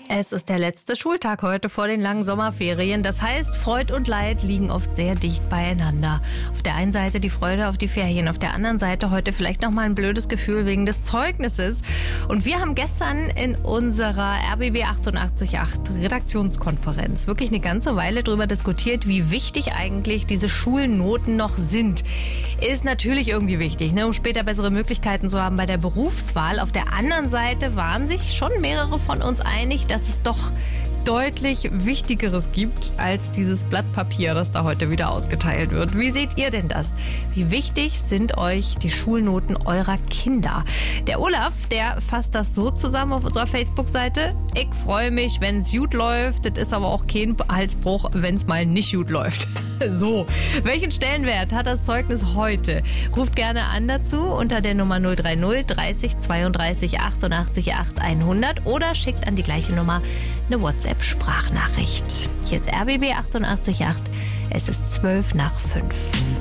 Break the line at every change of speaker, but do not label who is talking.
Es ist der letzte Schultag heute vor den langen Sommerferien. Das heißt, Freud und Leid liegen oft sehr dicht beieinander. Auf der einen Seite die Freude auf die Ferien, auf der anderen Seite heute vielleicht noch mal ein blödes Gefühl wegen des Zeugnisses. Und wir haben gestern in unserer RBB 88.8 Redaktionskonferenz wirklich eine ganze Weile darüber diskutiert, wie wichtig eigentlich diese Schulnoten noch sind. Ist natürlich irgendwie wichtig, um später bessere Möglichkeiten zu haben bei der Berufswahl. Auf der anderen Seite waren sich schon mehrere von uns einig, dass es doch deutlich Wichtigeres gibt als dieses Blatt Papier, das da heute wieder ausgeteilt wird. Wie seht ihr denn das? Wie wichtig sind euch die Schulnoten eurer Kinder? Der Olaf, der fasst das so zusammen auf unserer Facebook-Seite. Ich freue mich, wenn es gut läuft. Das ist aber auch kein Halsbruch, wenn es mal nicht gut läuft. So, welchen Stellenwert hat das Zeugnis heute? Ruft gerne an dazu unter der Nummer 030 30 32 88 8 100 oder schickt an die gleiche Nummer eine WhatsApp-Sprachnachricht. Hier ist RBB 88.8. Es ist 5:12.